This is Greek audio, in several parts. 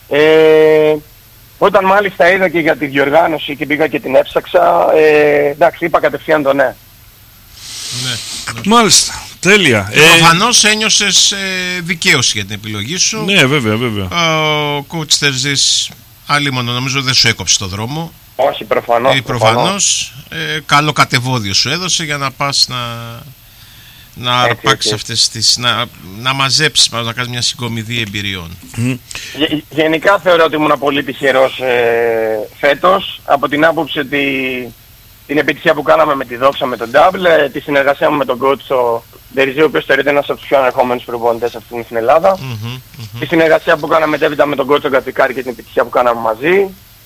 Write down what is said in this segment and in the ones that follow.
Όταν μάλιστα είδα και για τη διοργάνωση και πήγα και την έψαξα, εντάξει, είπα κατευθείαν το ναι. Μάλιστα, τέλεια. Προφανώς ένιωσες δικαίωση για την επιλογή σου. Ναι, βέβαια. Ο coach Τερζής αλίμονο νομίζω δεν σου έκοψε το δρόμο. Όχι, προφανώς. Καλό κατεβόδιο σου έδωσε για να πας να αρπάξεις αυτές τις, να μαζέψεις, να κάνεις μια συγκομιδή εμπειριών. Γενικά θεωρώ ότι ήμουν πολύ τυχερός φέτος, από την άποψη ότι την επιτυχία που κάναμε με τη Δόξα, με τον Double, τη συνεργασία μου με τον coach ο Ντεριζή, ο οποίος θεωρείται ένας από τους πιο ανερχόμενους προπονητές αυτή στην Ελλάδα, τη συνεργασία που κάναμε με τον coach ο Γκατσικάρη και την επιτυχία που κάναμε μαζί.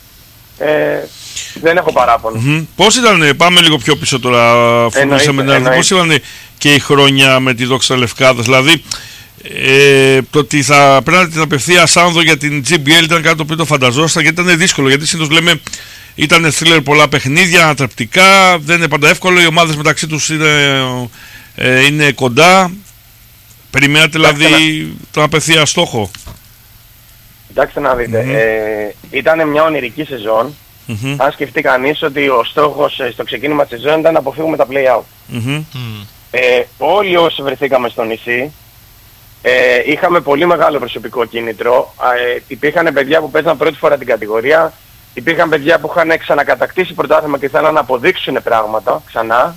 Δεν έχω παράπονο. Πώς ήταν, πάμε λίγο πιο πίσω τώρα, αφού μιλήσαμε την αρχή, πώς ήταν και η χρόνια με τη Δόξα Λευκάδας, δηλαδή το ότι θα πρέπει την απευθεία Σάνδο για την GBL ήταν κάτι το οποίο το φανταζόσασταν, γιατί ήταν δύσκολο, γιατί συνήθως λέμε ήταν thriller πολλά παιχνίδια, ανατρεπτικά, δεν είναι πάντα εύκολο, οι ομάδες μεταξύ τους είναι κοντά. Περιμένατε δηλαδή τον απευθεία στόχο? Κοιτάξτε να δείτε, ήταν μια ονειρική σεζόν. Αν σκεφτεί κανείς ότι ο στόχος στο ξεκίνημα της σεζόν ήταν να αποφύγουμε τα play-out. Όλοι όσοι βρεθήκαμε στο νησί είχαμε πολύ μεγάλο προσωπικό κίνητρο. Υπήρχαν παιδιά που παίζαν πρώτη φορά την κατηγορία, υπήρχαν παιδιά που είχαν ξανακατακτήσει πρωτάθλημα και θέλαν να αποδείξουν πράγματα ξανά.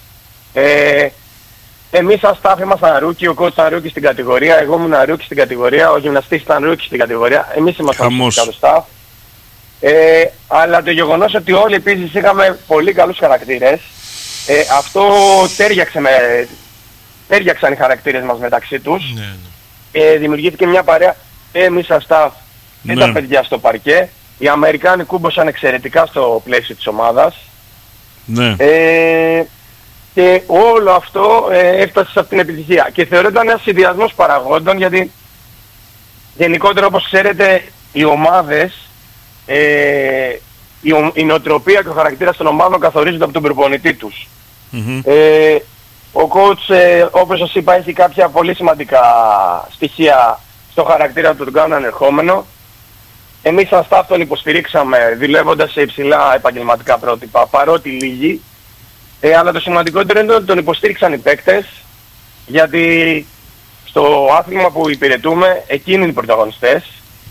Εμείς σαν staff ήμασταν ρούκι, ο coach ήταν ρούκι στην κατηγορία, εγώ ήμουν ρούκι στην κατηγορία, ο γυμναστής ήταν ρούκι στην κατηγορία, εμείς ήμασταν στο staff. Αλλά το γεγονός ότι όλοι επίσης είχαμε πολύ καλούς χαρακτήρες, αυτό τέριαξαν οι χαρακτήρες μας μεταξύ τους. Δημιουργήθηκε μια παρέα, εμείς σαν staff και τα παιδιά στο παρκέ. Οι Αμερικάνοι κούμποσαν εξαιρετικά στο πλαίσιο της ομάδας. Και όλο αυτό έφτασε σε αυτήν την επιτυχία. Και θεωρώ ότι ήταν ένας συνδυασμός παραγόντων, γιατί γενικότερα, όπως ξέρετε, οι ομάδες, η νοοτροπία και ο χαρακτήρας των ομάδων καθορίζονται από τον προπονητή τους. Ο coach, όπως σας είπα, έχει κάποια πολύ σημαντικά στοιχεία στο χαρακτήρα του, τον κάνουν ανερχόμενο. Εμείς σαν staff τον υποστηρίξαμε δουλεύοντας σε υψηλά επαγγελματικά πρότυπα, παρότι λίγοι. Αλλά το σημαντικότερο είναι ότι τον υποστήριξαν οι παίκτες, γιατί στο άθλημα που υπηρετούμε εκείνοι είναι οι πρωταγωνιστές.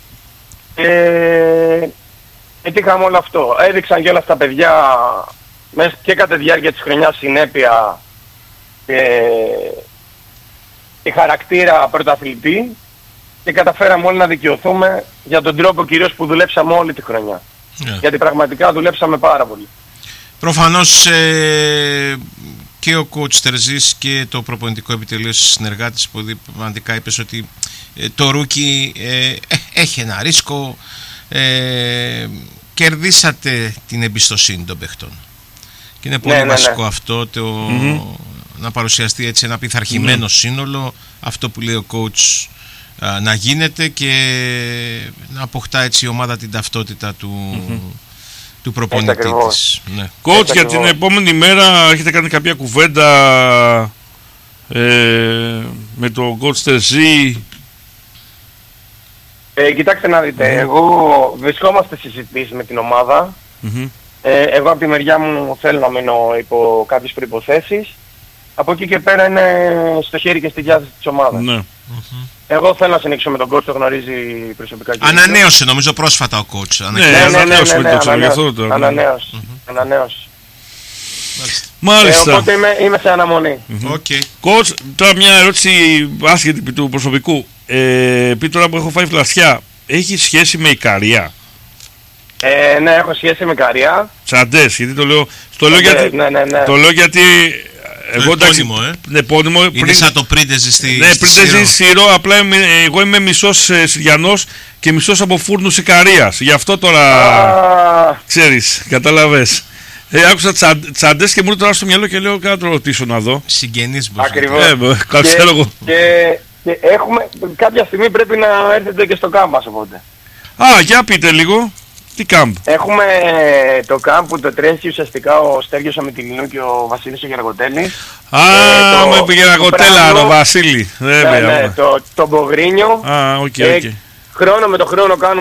Πετύχαμε όλο αυτό. Έδειξαν και όλα αυτά τα παιδιά και κατά τη διάρκεια της χρονιάς συνέπεια και χαρακτήρα πρωταθλητή, και καταφέραμε όλοι να δικαιωθούμε για τον τρόπο κυρίως που δουλέψαμε όλη τη χρονιά. Γιατί πραγματικά δουλέψαμε πάρα πολύ. Προφανώς και ο coach Τερζής και το προπονητικό επιτελείο στους συνεργάτες που πραγματικά είπες ότι το ρούκι έχει ένα ρίσκο, κερδίσατε την εμπιστοσύνη των παιχτών και είναι πολύ βασικό αυτό να παρουσιαστεί έτσι ένα πειθαρχημένο σύνολο, αυτό που λέει ο coach να γίνεται και να αποκτά έτσι η ομάδα την ταυτότητα του προπονητή της. Coach, για την επόμενη μέρα έχετε κάνει κάποια κουβέντα με τον coach Τερζή? Κοιτάξτε να δείτε, εγώ βρισκόμαστε στις συζητήσεις με την ομάδα. Εγώ από τη μεριά μου θέλω να μείνω υπό κάποιες προϋποθέσεις. Από εκεί και πέρα είναι στο χέρι και στη διάθεση της ομάδας. Εγώ θέλω να συνεχίσω με τον coach, το γνωρίζει προσωπικά. Ανανέωσε νομίζω πρόσφατα ο coach. Ανανέωσε. Μάλιστα. Οπότε είμαι σε αναμονή. Coach, τώρα μια ερώτηση άσχετη του προσωπικού. Πει τώρα που έχω φάει φλασιά, έχει σχέση με Ικαρία? Ναι, έχω σχέση με Ικαρία. Τσαντές, γιατί το λέω γιατί εγώ επώνυμο, είναι σαν το Πρίντεζι στη Σύρο. Απλά εγώ είμαι μισός Συριανός και μισός από φούρνους Ικαρίας. Γι' αυτό τώρα ξέρεις, κατάλαβες. Άκουσα Τσαντές και μου ήρθε τώρα στο μυαλό και λέω κάτι να το ρωτήσω να δω. Συγγενείς ακριβώς. Και έχουμε, κάποια στιγμή πρέπει να έρθετε και στο κάμπ μας, οπότε. Για πείτε λίγο. Τι κάμπ? Έχουμε το κάμπ που το τρέχει ουσιαστικά ο Στέργιος Αμετιλινού και ο Βασίλης ο Γεργοτέλης. Μου είπε Γεργοτέλα ο Βασίλη. Το Μπογρίνιο. Χρόνο με το χρόνο κάνουμε